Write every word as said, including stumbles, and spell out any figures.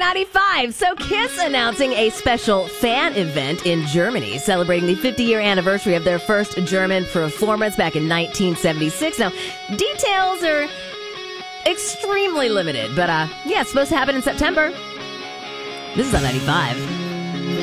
ninety-five. So Kiss announcing a special fan event in Germany celebrating the fifty-year anniversary of their first German performance back in nineteen seventy-six. Now, details are extremely limited, but uh, yeah, it's supposed to happen in September. This is on ninety-five.